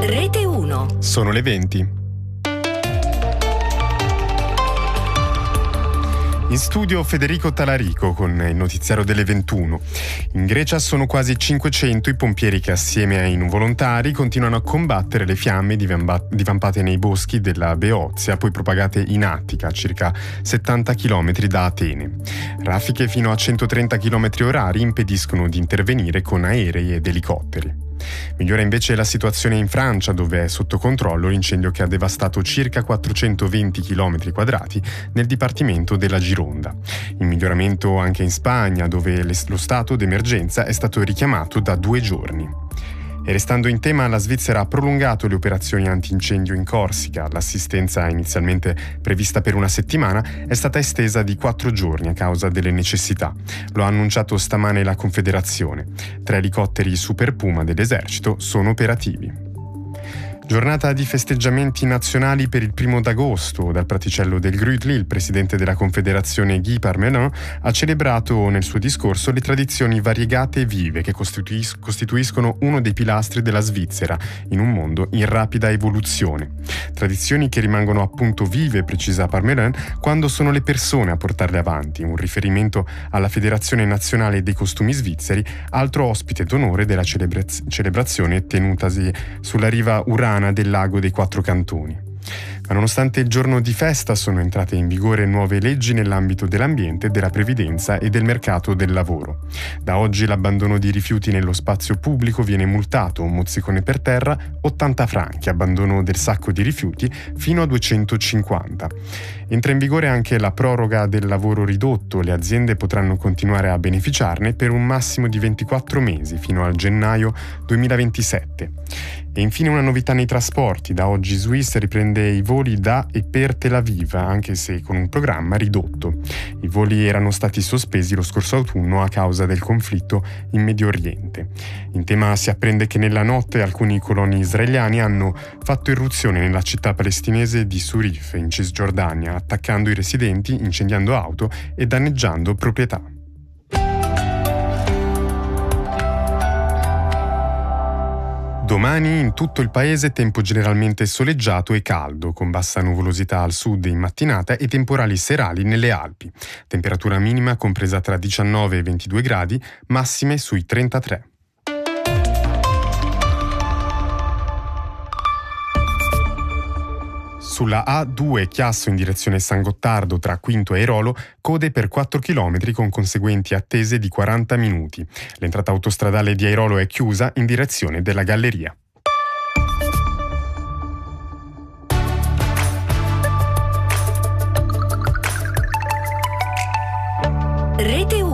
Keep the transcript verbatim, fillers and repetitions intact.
Rete uno. Sono le venti. In studio Federico Talarico con il notiziario delle ventuno. In Grecia sono quasi cinquecento i pompieri che assieme ai volontari continuano a combattere le fiamme divampate nei boschi della Beozia, poi propagate in Attica, a circa settanta chilometri da Atene. Raffiche fino a centotrenta chilometri orari impediscono di intervenire con aerei ed elicotteri. Migliora invece la situazione in Francia, dove è sotto controllo l'incendio che ha devastato circa quattrocentoventi chilometri quadrati nel dipartimento della Gironda. In miglioramento anche in Spagna, dove lo stato d'emergenza è stato richiamato da due giorni. E restando in tema, la Svizzera ha prolungato le operazioni antincendio in Corsica. L'assistenza, inizialmente prevista per una settimana, è stata estesa di quattro giorni a causa delle necessità. Lo ha annunciato stamane la Confederazione. Tre elicotteri Super Puma dell'esercito sono operativi. Giornata di festeggiamenti nazionali per il primo d'agosto. Dal Praticello del Grütli, il presidente della Confederazione Guy Parmelin ha celebrato nel suo discorso le tradizioni variegate e vive che costituis- costituiscono uno dei pilastri della Svizzera in un mondo in rapida evoluzione. Tradizioni che rimangono appunto vive, precisa Parmelin, quando sono le persone a portarle avanti, un riferimento alla Federazione Nazionale dei Costumi Svizzeri, altro ospite d'onore della celebraz- celebrazione tenutasi sulla riva urana del lago dei Quattro Cantoni. Ma nonostante il giorno di festa sono entrate in vigore nuove leggi nell'ambito dell'ambiente, della previdenza e del mercato del lavoro. Da oggi l'abbandono di rifiuti nello spazio pubblico viene multato, un mozzicone per terra, ottanta franchi, abbandono del sacco di rifiuti fino a duecentocinquanta. Entra in vigore anche la proroga del lavoro ridotto, le aziende potranno continuare a beneficiarne per un massimo di ventiquattro mesi fino al gennaio duemilaventisette. E infine una novità nei trasporti, da oggi Swiss riprende i voli da e per Tel Aviv, anche se con un programma ridotto. I voli erano stati sospesi lo scorso autunno a causa del conflitto in Medio Oriente. In tema si apprende che nella notte alcuni coloni israeliani hanno fatto irruzione nella città palestinese di Surif, in Cisgiordania, attaccando i residenti, incendiando auto e danneggiando proprietà. Domani in tutto il paese tempo generalmente soleggiato e caldo, con bassa nuvolosità al sud in mattinata e temporali serali nelle Alpi. Temperatura minima compresa tra diciannove e ventidue gradi, massime sui trentatré. Sulla A due Chiasso in direzione San Gottardo tra Quinto e Airolo, code per quattro chilometri con conseguenti attese di quaranta minuti. L'entrata autostradale di Airolo è chiusa in direzione della Galleria. Rete